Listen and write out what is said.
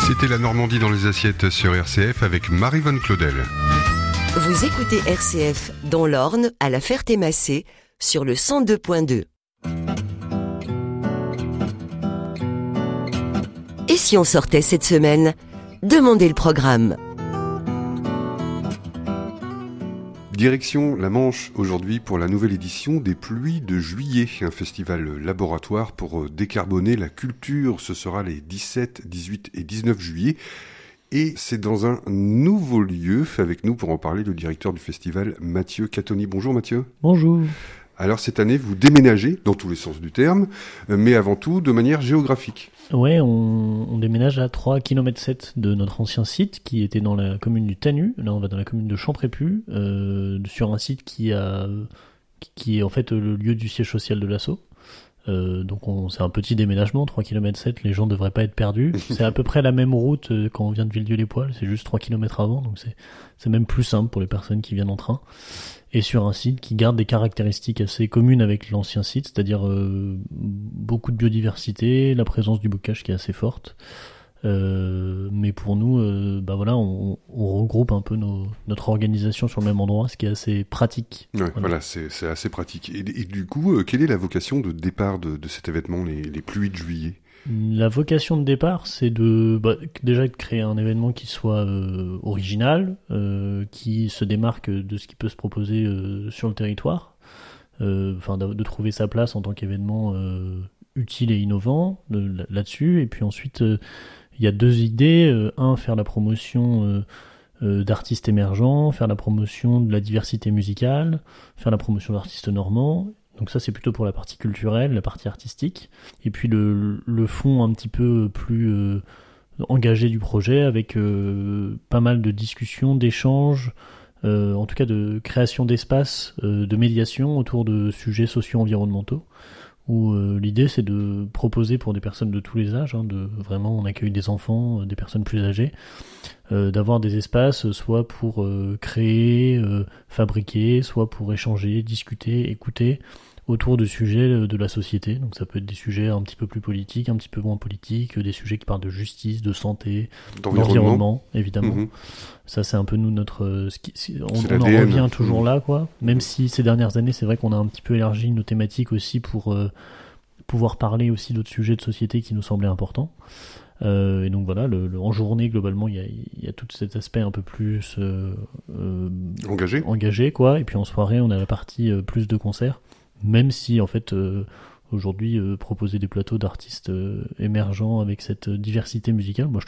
C'était la Normandie dans les assiettes sur RCF avec Marie-Vonne Claudel. Vous écoutez RCF dans l'Orne à la Ferté-Massé sur le 102.2. Et si on sortait cette semaine ? Demandez le programme. Direction la Manche aujourd'hui pour la nouvelle édition des Pluies de Juillet, un festival laboratoire pour décarboner la culture. Ce sera les 17, 18 et 19 juillet. Et c'est dans un nouveau lieu. Avec nous pour en parler le directeur du festival, Mathieu Catoni. Bonjour Mathieu. Bonjour. Alors cette année, vous déménagez, dans tous les sens du terme, mais avant tout de manière géographique. Ouais, on déménage à 3,7 km de notre ancien site qui était dans la commune du Tanu. Là, on va dans la commune de Champrépu, sur un site qui est en fait le lieu du siège social de l'asso. Donc c'est un petit déménagement, 3,7 km, les gens devraient pas être perdus. C'est à peu près la même route quand on vient de Villedieu-les-Poêles, c'est juste 3 km avant, donc c'est même plus simple pour les personnes qui viennent en train. Et sur un site qui garde des caractéristiques assez communes avec l'ancien site, c'est-à-dire beaucoup de biodiversité, la présence du bocage qui est assez forte. Mais pour nous, on regroupe un peu notre organisation sur le même endroit, ce qui est assez pratique. Ouais, voilà, c'est assez pratique. Et du coup, quelle est la vocation de départ de cet événement, les Pluies de Juillet ? La vocation de départ, c'est déjà de créer un événement qui soit original, qui se démarque de ce qui peut se proposer sur le territoire, de trouver sa place en tant qu'événement utile et innovant là-dessus. Et puis ensuite, il y a deux idées. Faire la promotion d'artistes émergents, faire la promotion de la diversité musicale, faire la promotion d'artistes normands. Donc ça, c'est plutôt pour la partie culturelle, la partie artistique. Et puis le fond un petit peu plus engagé du projet, avec pas mal de discussions, d'échanges, en tout cas de création d'espaces, de médiation autour de sujets socio-environnementaux, où l'idée c'est de proposer pour des personnes de tous les âges, vraiment on accueille des enfants, des personnes plus âgées, d'avoir des espaces soit pour créer, fabriquer, soit pour échanger, discuter, écouter autour de sujets de la société. Donc ça peut être des sujets un petit peu plus politiques, un petit peu moins politiques, des sujets qui parlent de justice, de santé, d'environnement, évidemment. Mm-hmm. Ça c'est un peu nous notre on en revient toujours là, quoi. Même si ces dernières années, c'est vrai qu'on a un petit peu élargi nos thématiques aussi pour pouvoir parler aussi d'autres sujets de société qui nous semblaient importants. Et donc voilà, en journée globalement il y a tout cet aspect un peu plus engagé, quoi. Et puis en soirée on a la partie plus de concerts, même si en fait aujourd'hui proposer des plateaux d'artistes émergents avec cette diversité musicale, moi je